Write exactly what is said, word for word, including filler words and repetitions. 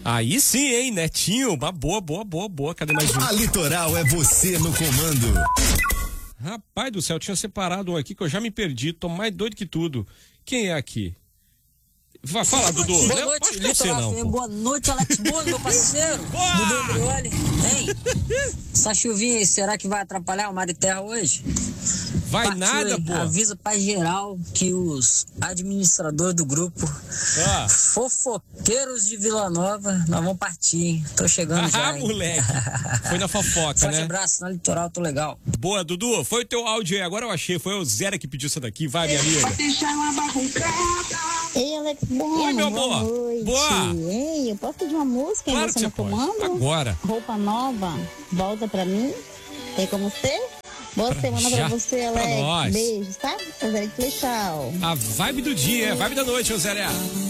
Aí sim, hein, Netinho? Uma boa, boa, boa, boa. Cadê mais um? A Litoral é você no comando. Rapaz do céu, tinha separado um aqui que eu já me perdi. Tô mais doido que tudo. Quem é aqui? Vai, fala, Dudu. Boa Não, noite, acho que não sei, Litoral não, F M. pô. Boa noite, Alex Bono, meu parceiro. Boa! Dudu Brioli. Hein? Essa chuvinha aí, será que vai atrapalhar o Mar e Terra hoje? Vai Partiu, nada, hein? pô. Avisa pra geral que os administradores do grupo Ah. fofoqueiros de Vila Nova, nós vamos partir, hein? Tô chegando Ah, já, hein? moleque. Foi na fofoca, Forte né? abraço, na Litoral, tô legal. Boa, Dudu. Foi o teu áudio aí. Agora eu achei. Foi o Zera que pediu essa daqui. Vai, minha amiga. Ei, Alex Bono, Oi, meu boa amor. noite. Boa. Ei, eu posso pedir uma música Claro em que você você no pode. comando? Agora. Roupa nova, volta pra mim. Tem como ser? Boa Pra semana já. pra você, Pra Alex. nós. Beijos, tá? Zé de Flechal. A vibe do dia, a vibe da noite, ô Zé.